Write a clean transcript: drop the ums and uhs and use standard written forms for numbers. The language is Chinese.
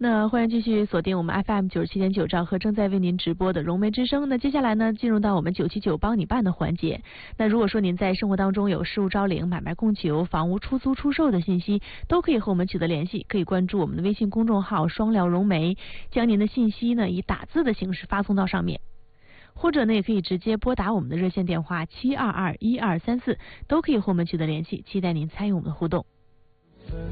那欢迎继续锁定我们 FM 97.9兆赫正在为您直播的融媒之声。那接下来呢，进入到我们979帮你办的环节。那如果说您在生活当中有事务招领、买卖供求、房屋出租出售的信息，都可以和我们取得联系，可以关注我们的微信公众号双聊融媒，将您的信息呢以打字的形式发送到上面。或者呢，也可以直接拨打我们的热线电话7221234，都可以和我们取得联系。期待您参与我们的互动。